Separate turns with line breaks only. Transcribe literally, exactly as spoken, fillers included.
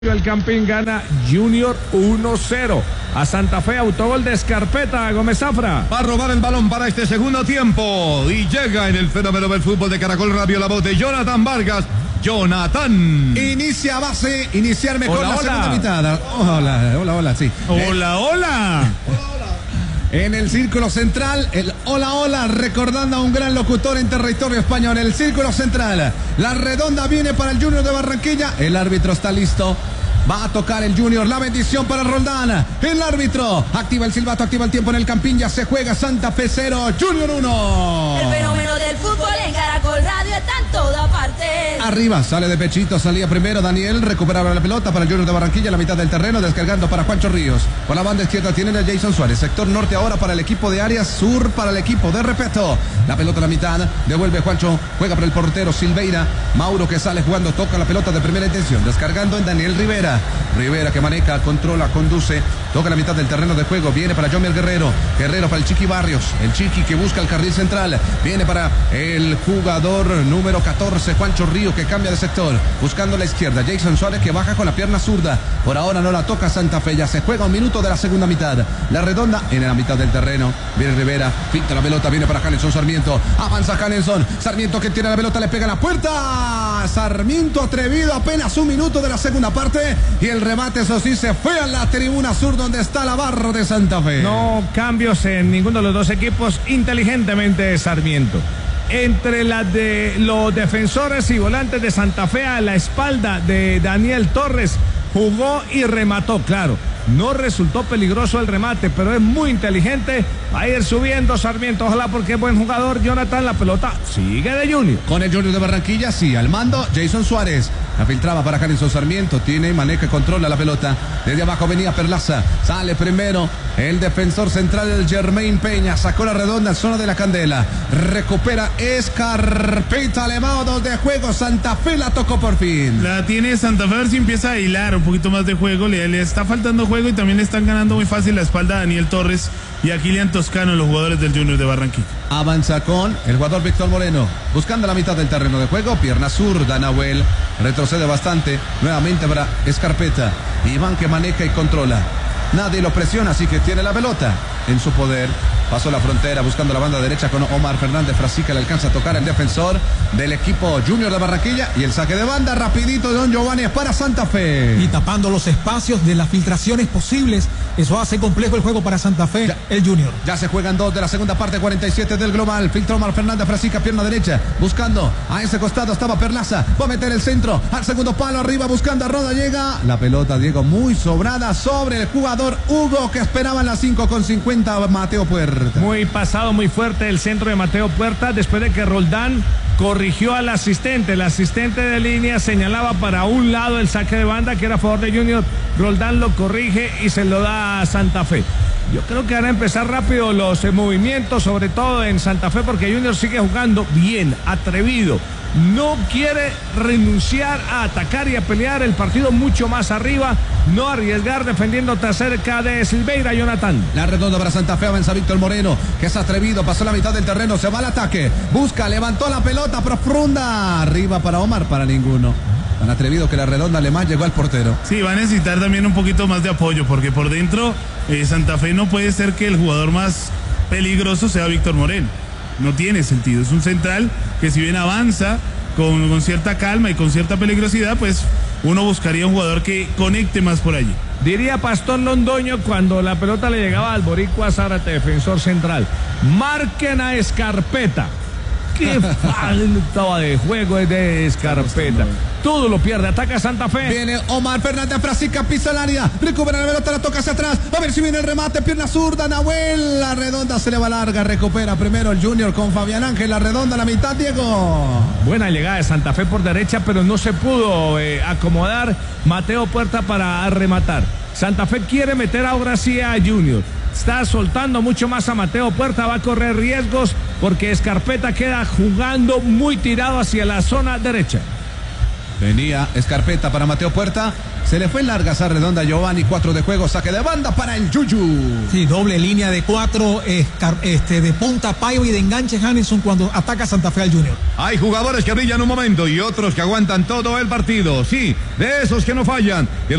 El Campín gana Junior uno cero a Santa Fe, autogol de Escarpeta. Gómez Zafra
va a robar el balón para este segundo tiempo y llega en el fenómeno del fútbol de Caracol Radio la voz de Jonathan Vargas. Jonathan
inicia base, iniciar mejor
hola,
la
hola.
segunda mitad. Hola, hola, hola, sí.
Hola, hola.
En el círculo central, el hola, hola, recordando a un gran locutor en territorio español. El círculo central, la redonda viene para el Junior de Barranquilla. El árbitro está listo. Va a tocar el Junior, la bendición para Roldán. El árbitro activa el silbato, activa el tiempo en el Campín. Ya se juega Santa Fe cero, Junior uno.
El fenómeno del fútbol en Caracol Radio está en toda parte.
Arriba, sale de pechito, salía primero Daniel, recuperaba la pelota para el Junior de Barranquilla, la mitad del terreno, descargando para Juancho Ríos. Por la banda izquierda tienen a Jason Suárez. Sector norte ahora para el equipo de Arias, sur para el equipo de Repeto. La pelota a la mitad, devuelve Juancho, juega para el portero Silveira. Mauro que sale jugando, toca la pelota de primera intención, descargando en Daniel Rivera. Rivera que maneja, controla, conduce, toca la mitad del terreno de juego, viene para Jomer Guerrero, Guerrero para el Chiqui Barrios, el Chiqui que busca el carril central, viene para el jugador número catorce, Juancho Río que cambia de sector, buscando la izquierda, Jason Suárez que baja con la pierna zurda, por ahora no la toca Santa Fe, ya se juega un minuto de la segunda mitad, la redonda en la mitad del terreno, viene Rivera, pinta la pelota, viene para Hanelson Sarmiento, avanza Hanelson, Sarmiento que tiene la pelota, le pega la puerta, Sarmiento atrevido, apenas un minuto de la segunda parte, y el remate, eso sí, se fue a la tribuna sur donde está la barra de Santa Fe.
No cambios en ninguno de los dos equipos, inteligentemente Sarmiento. Entre las de los defensores y volantes de Santa Fe, a la espalda de Daniel Torres, jugó y remató, claro. No resultó peligroso el remate, pero es muy inteligente. Va a ir subiendo Sarmiento, ojalá, porque es buen jugador. Jonathan, la pelota sigue de Junior.
Con el Junior de Barranquilla, sí, al mando Jason Suárez. La filtraba para Hanelson Sarmiento, tiene Mané que controla la pelota. Desde abajo venía Perlaza, sale primero el defensor central del Germain Peña, sacó la redonda en zona de la Candela. Recupera Escarpeta, elevado de juego, Santa Fe la tocó por fin.
La tiene Santa Fe, a ver si empieza a hilar un poquito más de juego, le, le está faltando juego y también le están ganando muy fácil la espalda a Daniel Torres y a Kilian Toscano, los jugadores del Junior de Barranquilla.
Avanza con el jugador Víctor Moreno, buscando la mitad del terreno de juego, pierna zurda, Nahuel, retrocede bastante, nuevamente para Escarpeta, Iván que maneja y controla, nadie lo presiona, así que tiene la pelota en su poder. Pasó la frontera buscando la banda derecha con Omar Fernández Frasica, le alcanza a tocar el defensor del equipo Junior de Barranquilla y el saque de banda rapidito de Don Giovanni es para Santa Fe.
Y tapando los espacios de las filtraciones posibles, eso hace complejo el juego para Santa Fe, ya, el Junior.
Ya se juegan dos de la segunda parte, cuarenta y siete del global, filtra Omar Fernández Frasica, pierna derecha, buscando a ese costado estaba Perlaza, va a meter el centro, al segundo palo arriba buscando a Roda, llega la pelota, Diego, muy sobrada sobre el jugador Hugo que esperaba en las cinco con cincuenta, Mateo Puerta.
Muy pasado, muy fuerte el centro de Mateo Puerta, después de que Roldán corrigió al asistente. El asistente de línea señalaba para un lado el saque de banda que era a favor de Junior. Roldán lo corrige y se lo da a Santa Fe. Yo creo que van a empezar rápido los eh, movimientos, sobre todo en Santa Fe, porque Junior sigue jugando bien, atrevido. No quiere renunciar a atacar y a pelear el partido mucho más arriba, no arriesgar defendiendo cerca de Silveira. Jonathan.
La redonda para Santa Fe, avanza Víctor Moreno, que es atrevido, pasó la mitad del terreno, se va al ataque, busca, levantó la pelota profunda, arriba para Omar, para ninguno. Tan atrevido que la redonda alemán llegó al portero.
Sí, va a necesitar también un poquito más de apoyo, porque por dentro eh, Santa Fe no puede ser que el jugador más peligroso sea Víctor Moreno. No tiene sentido, es un central que si bien avanza con, con cierta calma y con cierta peligrosidad, pues uno buscaría un jugador que conecte más por allí.
Diría Pastor Londoño cuando la pelota le llegaba al boricua Zárate, defensor central: marquen a Escarpeta. Qué falta de juego es de Escarpeta. Todo lo pierde, ataca Santa Fe.
Viene Omar Fernández Frasica, pisa el área, recupera la pelota, la toca hacia atrás, a ver si viene el remate, pierna zurda, Nahuel, la redonda se le va larga, recupera primero el Junior con Fabián Ángel, la redonda a la mitad, Diego.
Buena llegada de Santa Fe por derecha, pero no se pudo eh, acomodar Mateo Puerta para rematar. Santa Fe quiere meter ahora sí a Junior. Está soltando mucho más a Mateo Puerta, va a correr riesgos porque Escarpeta queda jugando muy tirado hacia la zona derecha.
Venía Escarpeta para Mateo Puerta, Se le fue larga esa redonda a Giovanni, cuatro de juego, saque de banda para el Yuyu.
Sí, doble línea de cuatro, este, de punta Paiva y de enganche Handerson cuando ataca Santa Fe al Junior.
Hay jugadores que brillan un momento y otros que aguantan todo el partido. Sí, de esos que no fallan.